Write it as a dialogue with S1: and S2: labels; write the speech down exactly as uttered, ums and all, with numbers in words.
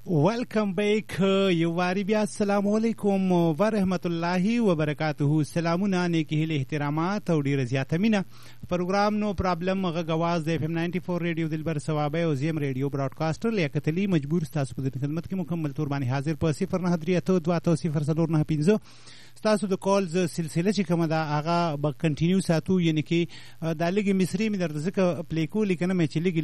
S1: Welcome back یو واری بیا السلام علیکم ورحمت الله وبرکاته. سلامونه نیکی هیله احترامات او ډیره زیاته مینه. پروګرام نو پرابلم غږ اواز د اف ام نائنٹی فور ریډیو دلبر ثوابه او زیم ریډیو براډکاسټر لیاقتلی مجبور تاسو په خدمت کې مکمل تور باندې حاضر په صفر نه درې اته دوه اته صفر څلور نه پنځه. تاسو د کالز سلسله چې کومه ده هغه به کنټینیو ساتو، یعنی کې د لګي مصری مې درته ځکه پلی کو لیکنه مې چې لګي